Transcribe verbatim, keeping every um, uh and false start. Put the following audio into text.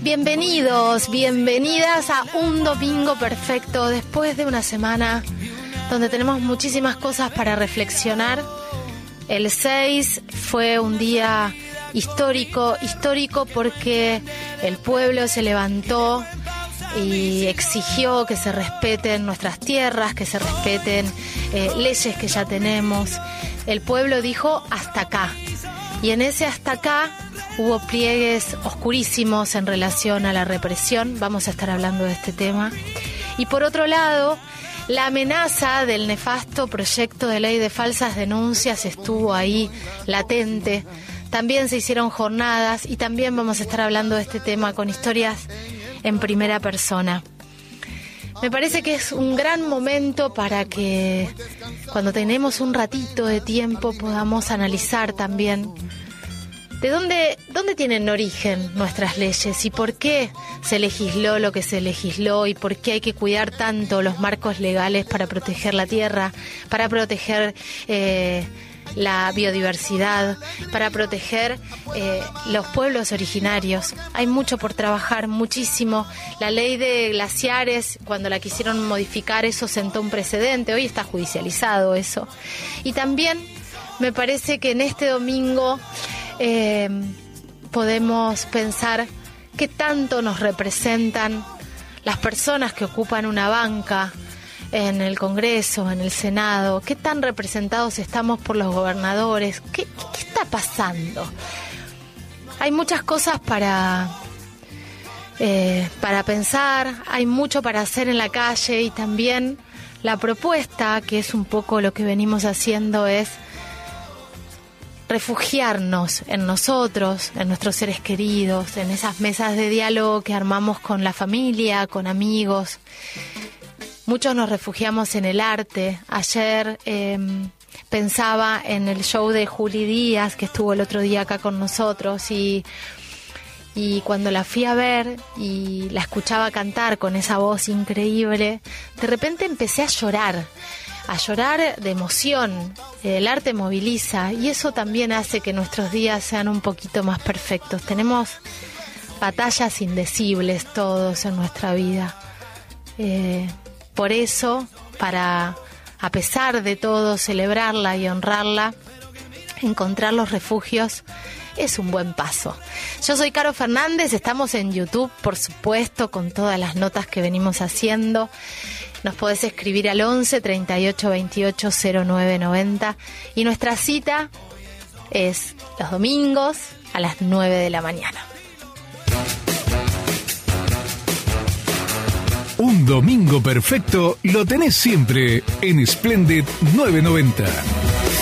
Bienvenidos, bienvenidas a un domingo perfecto después de una semana donde tenemos muchísimas cosas para reflexionar. El seis fue un día histórico, histórico porque el pueblo se levantó y exigió que se respeten nuestras tierras, que se respeten eh, leyes que ya tenemos. El pueblo dijo hasta acá, y en ese hasta acá hubo pliegues oscurísimos en relación a la represión. Vamos a estar hablando de este tema. Y por otro lado, la amenaza del nefasto proyecto de ley de falsas denuncias estuvo ahí latente. También se hicieron jornadas y también vamos a estar hablando de este tema con historias en primera persona. Me parece que es un gran momento para que cuando tenemos un ratito de tiempo podamos analizar también de dónde, dónde tienen origen nuestras leyes y por qué se legisló lo que se legisló y por qué hay que cuidar tanto los marcos legales para proteger la tierra, para proteger eh, la biodiversidad, para proteger eh, los pueblos originarios. Hay mucho por trabajar, muchísimo. La ley de glaciares, cuando la quisieron modificar, eso sentó un precedente. Hoy está judicializado eso. Y también me parece que en este domingo eh, podemos pensar qué tanto nos representan las personas que ocupan una banca en el Congreso, en el Senado, qué tan representados estamos por los gobernadores, qué, qué, qué está pasando. Hay muchas cosas para, eh, para pensar, hay mucho para hacer en la calle y también la propuesta, que es un poco lo que venimos haciendo, es refugiarnos en nosotros, en nuestros seres queridos, en esas mesas de diálogo que armamos con la familia, con amigos. Muchos nos refugiamos en el arte. Ayer eh, pensaba en el show de Juli Díaz, que estuvo el otro día acá con nosotros, y, y cuando la fui a ver y la escuchaba cantar con esa voz increíble, de repente empecé a llorar, a llorar de emoción. El arte moviliza y eso también hace que nuestros días sean un poquito más perfectos. Tenemos batallas indecibles todos en nuestra vida. Eh, Por eso, para, a pesar de todo, celebrarla y honrarla, encontrar los refugios es un buen paso. Yo soy Caro Fernández, estamos en YouTube, por supuesto, con todas las notas que venimos haciendo. Nos podés escribir al once, treinta y ocho, veintiocho, cero nueve noventa y nuestra cita es los domingos a las nueve de la mañana. Un domingo perfecto lo tenés siempre en Splendid novecientos noventa.